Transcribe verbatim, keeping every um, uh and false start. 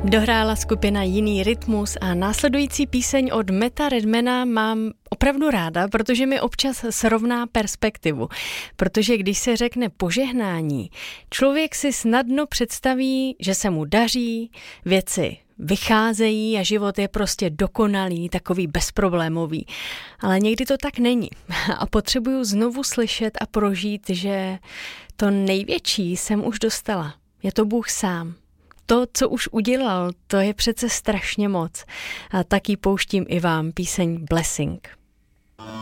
Dohrála skupina Jiný rytmus a následující píseň od Metta Redmana mám opravdu ráda, protože mi občas srovná perspektivu. Protože když se řekne požehnání, člověk si snadno představí, že se mu daří, věci vycházejí a život je prostě dokonalý, takový bezproblémový. Ale někdy to tak není. A potřebuju znovu slyšet a prožít, že to největší jsem už dostala. Je to Bůh sám. To, co už udělal, to je přece strašně moc. A taky pouštím i vám píseň Blessing.